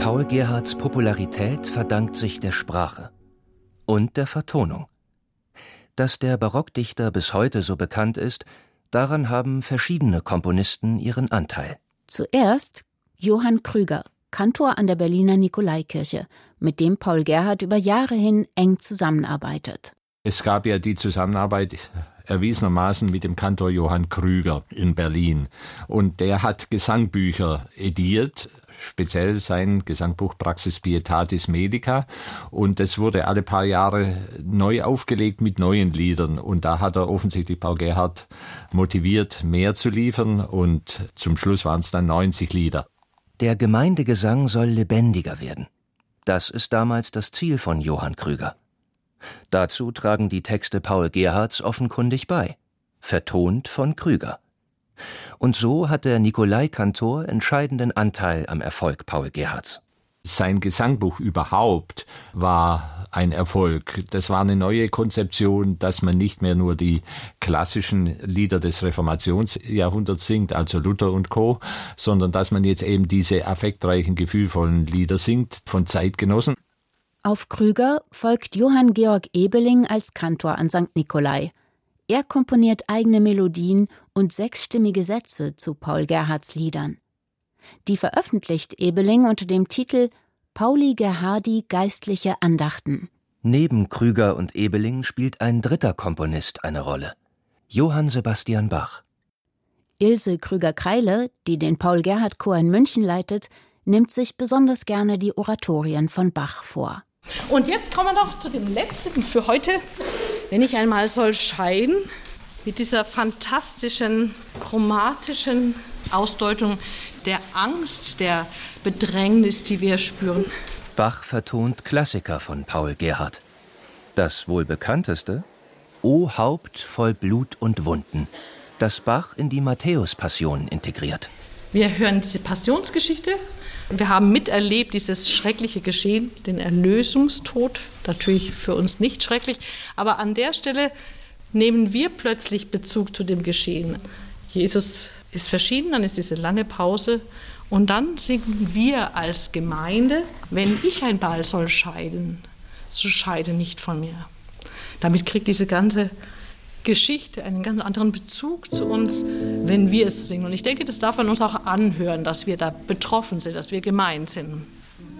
Paul Gerhardts Popularität verdankt sich der Sprache und der Vertonung. Dass der Barockdichter bis heute so bekannt ist, daran haben verschiedene Komponisten ihren Anteil. Zuerst Johann Krüger, Kantor an der Berliner Nikolaikirche, mit dem Paul Gerhardt über Jahre hin eng zusammenarbeitet. Es gab ja die Zusammenarbeit erwiesenermaßen mit dem Kantor Johann Krüger in Berlin. Und der hat Gesangbücher ediert, speziell sein Gesangbuch Praxis Pietatis Medica. Und das wurde alle paar Jahre neu aufgelegt mit neuen Liedern. Und da hat er offensichtlich Paul Gerhardt motiviert, mehr zu liefern. Und zum Schluss waren es dann 90 Lieder. Der Gemeindegesang soll lebendiger werden. Das ist damals das Ziel von Johann Krüger. Dazu tragen die Texte Paul Gerhardts offenkundig bei, vertont von Krüger. Und so hat der Nikolaikantor entscheidenden Anteil am Erfolg Paul Gerhardts. Sein Gesangbuch überhaupt war ein Erfolg. Das war eine neue Konzeption, dass man nicht mehr nur die klassischen Lieder des Reformationsjahrhunderts singt, also Luther und Co., sondern dass man jetzt eben diese affektreichen, gefühlvollen Lieder singt von Zeitgenossen. Auf Krüger folgt Johann Georg Ebeling als Kantor an St. Nikolai. Er komponiert eigene Melodien und 6-stimmige Sätze zu Paul Gerhardts Liedern. Die veröffentlicht Ebeling unter dem Titel Pauli Gerhardi geistliche Andachten. Neben Krüger und Ebeling spielt ein dritter Komponist eine Rolle: Johann Sebastian Bach. Ilse Krüger-Kreile, die den Paul-Gerhardt-Chor in München leitet, nimmt sich besonders gerne die Oratorien von Bach vor. Und jetzt kommen wir noch zu dem letzten für heute. Wenn ich einmal soll scheiden, mit dieser fantastischen, chromatischen Ausdeutung der Angst, der Bedrängnis, die wir spüren. Bach vertont Klassiker von Paul Gerhardt. Das wohl bekannteste: O Haupt voll Blut und Wunden, das Bach in die Matthäus-Passion integriert. Wir hören diese Passionsgeschichte. Wir haben miterlebt dieses schreckliche Geschehen, den Erlösungstod, natürlich für uns nicht schrecklich, aber an der Stelle nehmen wir plötzlich Bezug zu dem Geschehen. Jesus ist verschieden, dann ist diese lange Pause und dann singen wir als Gemeinde: Wenn ich ein Ball soll scheiden, so scheide nicht von mir. Damit kriegt diese ganze Geschichte einen ganz anderen Bezug zu uns, wenn wir es singen. Und ich denke, das darf man uns auch anhören, dass wir da betroffen sind, dass wir gemeint sind.